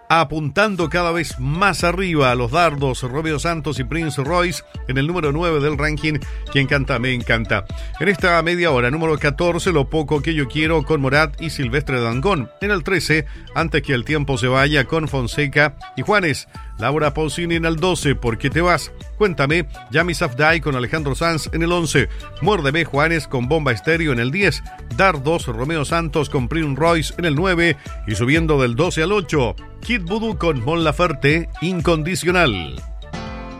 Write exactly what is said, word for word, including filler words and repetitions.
apuntando cada vez más arriba a los dardos, Romeo Santos y Prince Royce en el número nueve del ranking. Quien canta me encanta. En esta media hora, número catorce, Lo poco que yo quiero con Morat y Silvestre Dangond. En el trece, Antes que el tiempo se vaya con Fonseca y Juanes. Laura Pausini en el doce, ¿Por qué te vas? Cuéntame, Yami Safdie con Alejandro Sanz en el once, Muérdeme Juanes con Bomba Estéreo en el diez, Dardos, Romeo Santos con Prince Royce en el nueve y subiendo del doce al ocho, Kid Voodoo con Mon Laferte, Incondicional.